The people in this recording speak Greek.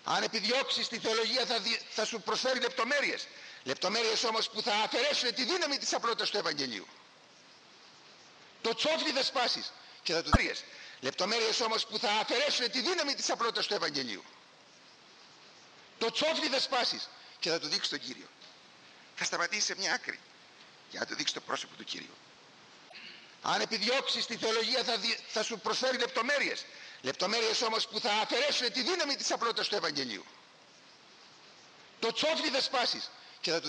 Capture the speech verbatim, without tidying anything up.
Αν επιδιώξεις τη θεολογία θα, δι... θα σου προσφέρει λεπτομέρειες. Λεπτομέρειες όμως που θα αφαιρέσουν τη δύναμη της απλότητας του Ευαγγελίου. Το τσόφλι θα σπάσεις και θα του δεις. Λεπτομέρειες όμως που θα αφαιρέσουν τη δύναμη της απλότητας του Ευαγγελίου. Το τσόφλι θα σπάσεις και θα του δείξεις τον Κύριο. Θα σταματήσεις σε μια άκρη για να του δείξεις το πρόσωπο του Κυρίου. Αν επιδιώξεις τη θεολογία θα, δι... θα σου προσφέρει λεπτομέρειες. Λεπτομέρειες όμως που θα αφαιρέσουν τη δύναμη της απλότητας του Ευαγγελίου. Το τσόφλι θα σπάσεις και θα του